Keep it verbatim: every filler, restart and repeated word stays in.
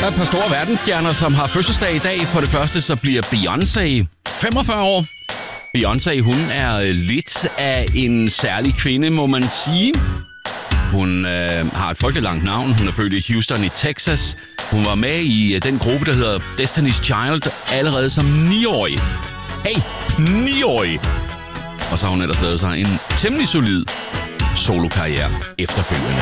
Der er et par store verdensstjerner, som har fødselsdag i dag. For det første så bliver Beyoncé femogfyrre år. Beyoncé, hun er lidt af en særlig kvinde, må man sige. Hun øh, har et frygteligt langt navn. Hun er født i Houston i Texas. Hun var med i den gruppe, der hedder Destiny's Child, allerede som niårig. Hey, niårig! Og så har hun ellers lavet sig en temmelig solid solokarriere efterfølgende.